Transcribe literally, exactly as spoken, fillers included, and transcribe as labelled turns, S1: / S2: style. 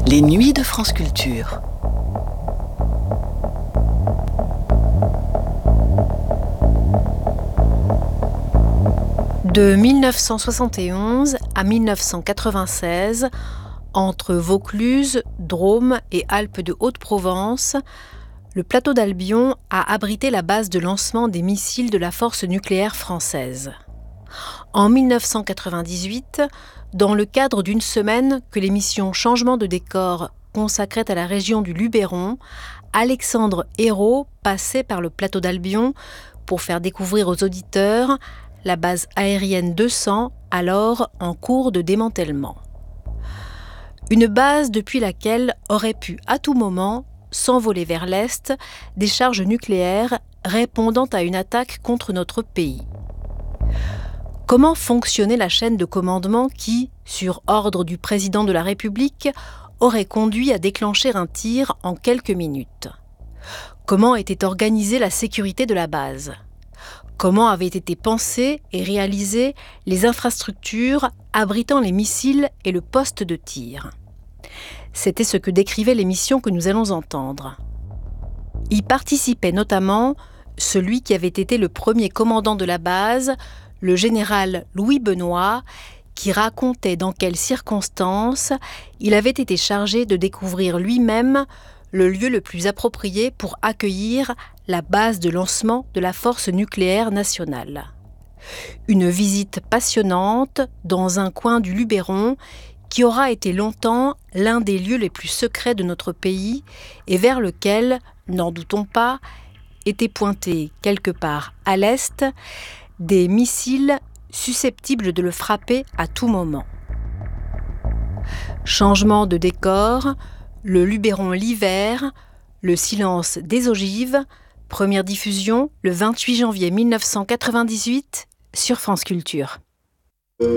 S1: Les nuits de France Culture.
S2: De mille neuf cent soixante et onze à mille neuf cent quatre-vingt-seize, entre Vaucluse, Drôme et Alpes de Haute-Provence, le plateau d'Albion a abrité la base de lancement des missiles de la force nucléaire française. En mille neuf cent quatre-vingt-dix-huit, dans le cadre d'une semaine que l'émission Changement de décor consacrait à la région du Luberon, Alexandre Hérault passait par le plateau d'Albion pour faire découvrir aux auditeurs la base aérienne deux cents, alors en cours de démantèlement. Une base depuis laquelle auraient pu à tout moment s'envoler vers l'Est des charges nucléaires répondant à une attaque contre notre pays. Comment fonctionnait la chaîne de commandement qui, sur ordre du président de la République, aurait conduit à déclencher un tir en quelques minutes? Comment était organisée la sécurité de la base? Comment avaient été pensées et réalisées les infrastructures abritant les missiles et le poste de tir? C'était ce que décrivait l'émission que nous allons entendre. Y participait notamment celui qui avait été le premier commandant de la base, le général Louis Benoît, qui racontait dans quelles circonstances il avait été chargé de découvrir lui-même le lieu le plus approprié pour accueillir la base de lancement de la force nucléaire nationale. Une visite passionnante dans un coin du Luberon qui aura été longtemps l'un des lieux les plus secrets de notre pays et vers lequel, n'en doutons pas, étaient pointés quelque part à l'est des missiles susceptibles de le frapper à tout moment. Changement de décor, le Luberon l'hiver, le silence des ogives, première diffusion le vingt-huit janvier mille neuf cent quatre-vingt-dix-huit sur France Culture.